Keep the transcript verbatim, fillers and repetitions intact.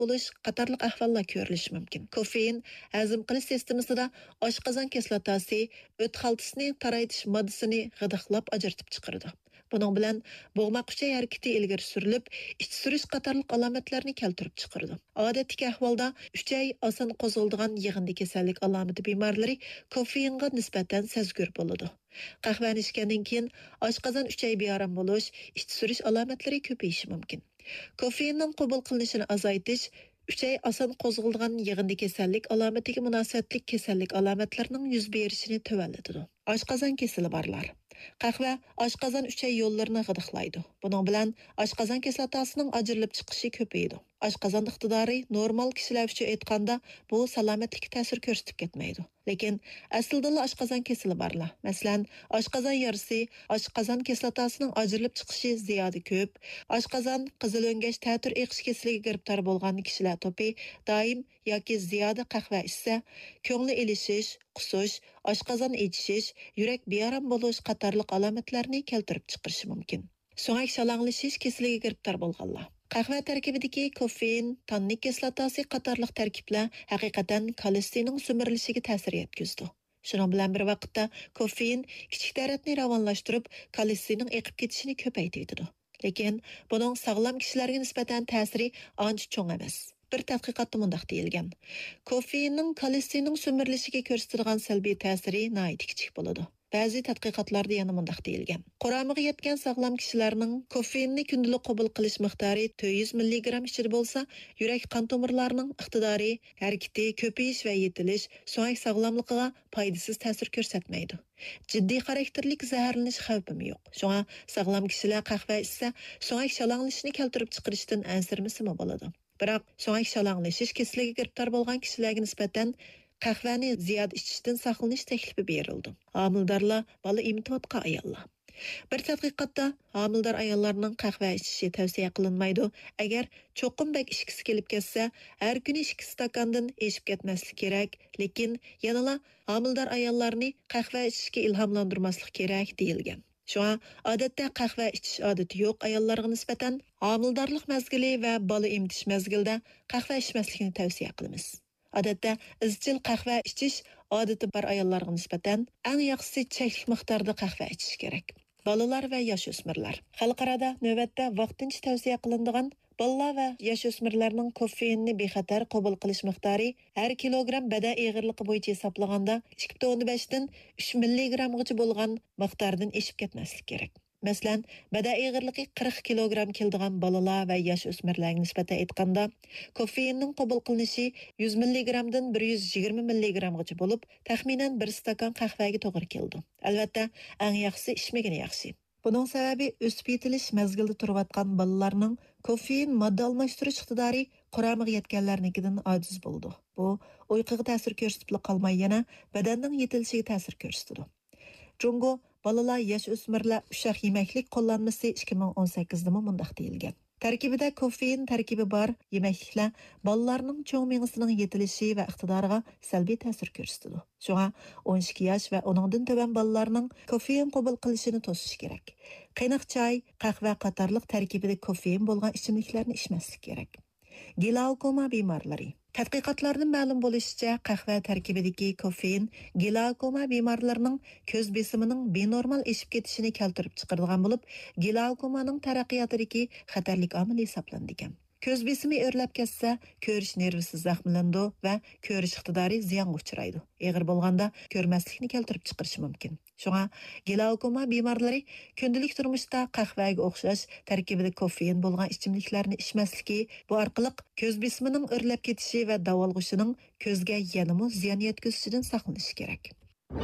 bo'lish qatorliq ahvollar ko'rilishi mumkin. Koffein hazm qilish sistemasida oshqozon kislotasi, o't xaltasini taraytish moddasini g'idiqlab ajratib chiqaradi. Buning bilan bo'g'moq uchay harakati ilgari surilib, ich surish qatorliq alomatlarni keltirib chiqaradi. Odatdagi ahvolda uchay oson qo'zg'aladigan yig'indi kasallik alomati bemorlari koffeinga nisbatan sezgur bo'ladi. Qahvani ichgandan keyin oshqozon uchay bearam bo'lish, ich surish alomatlari ko'payishi mumkin. Koffeinning qabul qilinishini azaytish uchay oson qo'zg'aladigan yig'indi kasallik alomatiga munosabatli kasallik alomatlarining yuz berishini tuvallatadi. Oshqozon kasali borlar. Qahva oshqozon uchay yo'llarini g'idiqlaydi. Buning bilan oshqozon kislotasining ajrilib chiqishi ko'payadi. Oshqozon iqtidori normal kishilar uchun aytganda bu salomatlikka ta'sir ko'rsatib ketmaydi. Lekin aslida oshqozon kasali borlar. Masalan, oshqozon yarisi, oshqozon kislotasining ajrilib chiqishi ziyoda ko'p, oshqozon qizil o'ngash ta'tir eqish kasaliga giribtor bo'lgan kishilar to'pi doim yoki ziyoda qahva ichsa, ko'ngli ilishish, qusish, oshqozon ichishish, yurak bearam bo'lish qatorliq alomatlarni keltirib chiqarishi mumkin. So'ngak shalanglashish kasaliga giribtor bo'lganlar. Qahva tarkibidagi koffein, tannik kislotasi qatorliq tarkiblar haqiqatan kolesterinning sumirilishiga ta'sir yetkazdi. Shuning bilan bir vaqtda koffein kichik taratni ravonlashtirib, kolesterinning eqib ketishini ko'paytiradi. Lekin buning sog'lom kishilarga nisbatan ta'siri ancha cho'ng emas. Bir tadqiqotda mundaq deyilgan. Koffeinning kolesterinning sumirilishiga ko'rsatilgan salbiy ta'siri nihoyat kichik bo'ladi. Ba'zi tadqiqotlarda yana mundaq deyilgan. Quramiga yetgan sog'lom kishilarning koffeinni kundalik qabul qilish miqdori to'rt yuz milligram ichida bo'lsa, yurak qon tomirlarining iqtidori, harakati, ko'payish va yetilish so'ngak sog'lomligiga foydasiz ta'sir ko'rsatmaydi. Jiddiy xarakterlik zaharlanish xavfi yo'q. Shunga sog'lom kishilar qahva ichsa, so'ngak shalang'lashni keltirib chiqarishdan ansirmasimi bo'ladi. Biroq so'ngak shalang'lashish kasaliga giribtor bo'lgan kishilarga nisbatan qahvani ziyoda ichishdan saqlanish taklifi berildi. Homildorlar, bola emtiyotgan ayollar. Bir tadqiqotda homildor ayollarning qahva ichishi tavsiya qilinmaydi. Agar cho'qim bak ichkisi kelib ketsa, har kuni ikki stakandan echib ketmaslik kerak, lekin yanala homildor ayollarni qahva ichishga ilhomlantirmaslik kerak deyilgan. Shunga odatda qahva ichish odati yo'q ayollarga nisbatan homildorlik mazgili va bola emtish mazgilida qahva ichmaslikni tavsiya qilamiz. Odatda izchil qahva ichish odati bor ayollarga nisbatan eng yaxshisi cheklik miqdorda qahva ichish kerak. Bolalar va yosh o'smirlar. Xalqarada navbatda vaqtincha tavsiya qilinadigan bolalar va yosh o'smirlarning koffeinni bexatar qabul qilish miqdori har kilogramm badan eg'irligi bo'yicha hisoblaganda ikki butun o'ndan besh dan uch milligrammgacha bo'lgan miqdordan eshib ketmaslik kerak. Masalan, badan eg'irligi qirq kilogramm keladigan bolalar va yosh o'smirlarga nisbatan aytganda, koffeinning qabul qilinishi yuz milligrammdan bir yuz yigirma milligrammgacha bo'lib, taxminan bir stakan qahvaga to'g'ri keldi. Albatta, eng yaxshisi ichmagan yaxshi. Buning sababi o'sib yetilish mazgilida turayotgan bolalarning koffein modda almashtirish iqtidori quramiga yetganlarnikidan ojiz bo'ldi. Bu uyquga ta'sir ko'rsatib qolmay yana badanning yetilishiga ta'sir ko'rsatadi. Jungo balalar, yosh o'smirlar ushaq yemaklik qo'llanmasi ikki ming o'n sakkizda mundaq deyilgan. Tarkibida koffein tarkibi bor yemakliklar bolalarning cho'ng miyasining yetilishi va iqtidoriga salbiy ta'sir ko'rsatadi. Shunga o'n ikki yosh va uningdan tuban bolalarning koffein qabul qilishini to'sish kerak. Qaynoq choy, qahva qatorliq tarkibida koffein bo'lgan ichimliklarni ichmaslik kerak. Glaukoma bemorlari. Tadqiqotlardan ma'lum bo'lishicha, qahva tarkibidagi koffein glaukoma bemorlarining ko'z besimining benormal eshib ketishini keltirib chiqaradigan bo'lib, glaukomaning taraqqiyotidagi xatarlik omili hisoblanadigan. Ko'z besimi o'rlab ketsa, ko'rish nervisi zaxmlandi va ko'rish iqtidori ziyonga uchraydi. Eg'ir bo'lganda ko'rmaslikni keltirib chiqarishi mumkin. Shunga glaukoma bemorlari kundalik turmushda qahvaga o'xshash tarkibida koffein bo'lgan ichimliklarni ichmasligi, bu orqali ko'z besimining o'rlab ketishi va davolg'ishining ko'zga yanada ziyon yetkazishidan saqlanish kerak.